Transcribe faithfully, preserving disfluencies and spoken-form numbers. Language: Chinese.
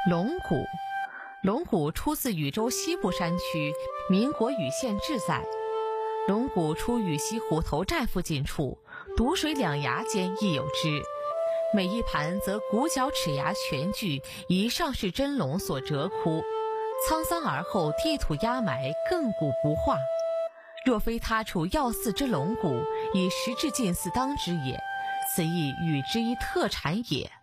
龙骨，龙骨出自禹州西部山区，民国禹县志载。龙骨出禹西湖头寨附近处，毒水两崖间亦有之。每一盘则骨角齿牙全具，以上是真龙所折窟。沧桑而后地土压埋，亘古不化。若非他处要祀之龙骨，以实质近似当之也。此亦禹之一特产也。